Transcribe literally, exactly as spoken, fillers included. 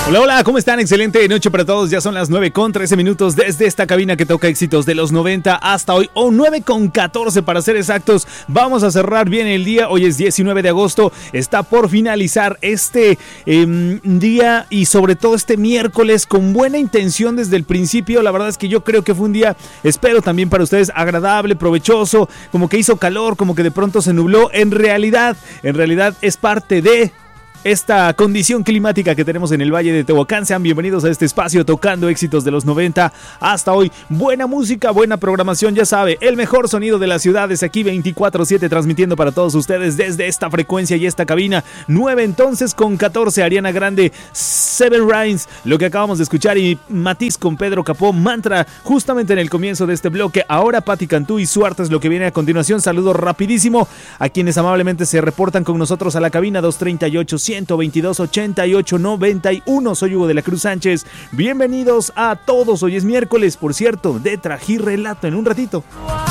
Hola, hola, ¿cómo están? Excelente noche para todos. Ya son las nueve con trece minutos desde esta cabina que toca éxitos de los noventa hasta hoy, o nueve con catorce para ser exactos. Vamos a cerrar bien el día. Hoy es diecinueve de agosto. Está por finalizar este eh, día y sobre todo este miércoles con buena intención desde el principio. La verdad es que yo creo que fue un día, espero también para ustedes, agradable, provechoso, como que hizo calor, como que de pronto se nubló. En realidad, en realidad es parte de esta condición climática que tenemos en el Valle de Tehuacán. Sean bienvenidos a este espacio tocando éxitos de los noventa hasta hoy. Buena música, buena programación, ya sabe, el mejor sonido de las ciudades aquí veinticuatro siete transmitiendo para todos ustedes desde esta frecuencia y esta cabina. nueve entonces con catorce, Ariana Grande, Seven Rings, lo que acabamos de escuchar, y Matiz con Pedro Capó, Mantra, justamente en el comienzo de este bloque. Ahora Patti Cantú y Suarte es lo que viene a continuación. Saludo rapidísimo a quienes amablemente se reportan con nosotros a la cabina dos treinta y ocho, ciento veintidós, ochenta y ocho, noventa y uno. Soy Hugo de la Cruz Sánchez. Bienvenidos a todos. Hoy es miércoles, por cierto, de Trajirrelato en un ratito.